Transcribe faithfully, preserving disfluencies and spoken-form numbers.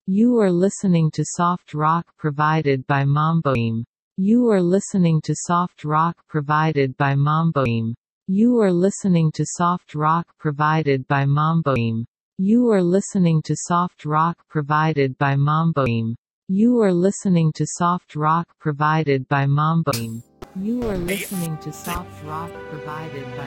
You are listening to soft rock provided by Mamboim. You are listening to soft rock provided by Mamboim. You are listening to soft rock provided by Mamboim. You are listening to soft rock provided by Mamboim. You are listening to soft rock provided by Mamboim. You are listening to soft rock provided by